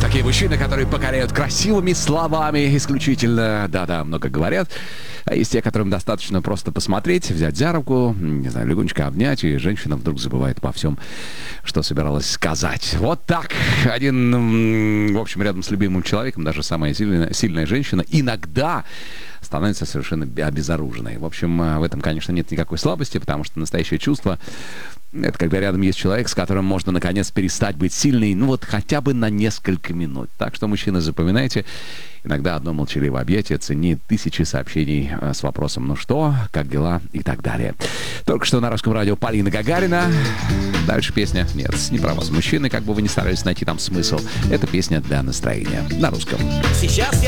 такие мужчины, которые покоряют красивыми словами исключительно. Да-да, много говорят. А есть те, которым достаточно просто посмотреть, взять за руку, не знаю, легонечко обнять, и женщина вдруг забывает обо всем, что собиралась сказать. Вот так. Один, в общем, рядом с любимым человеком, даже самая сильная женщина, иногда становится совершенно обезоруженной. В общем, в этом, конечно, нет никакой слабости, потому что настоящее чувство — это когда рядом есть человек, с которым можно, наконец, перестать быть сильной, ну вот хотя бы на несколько минут. Так что, мужчины, запоминайте, иногда одно молчаливое объятие ценнее тысячи сообщений с вопросом «ну что?», «как дела?» и так далее. Только что на Русском радио Полина Гагарина. Дальше песня. Нет, не про вас, мужчины, как бы вы ни старались найти там смысл. Это песня для настроения на русском. Сейчас я